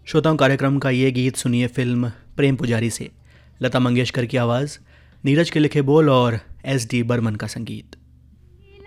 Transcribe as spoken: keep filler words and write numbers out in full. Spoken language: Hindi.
श्रोताओं, कार्यक्रम का ये गीत सुनिए फिल्म प्रेम पुजारी से। लता मंगेशकर की आवाज़, नीरज के लिखे बोल और एस डी बर्मन का संगीत।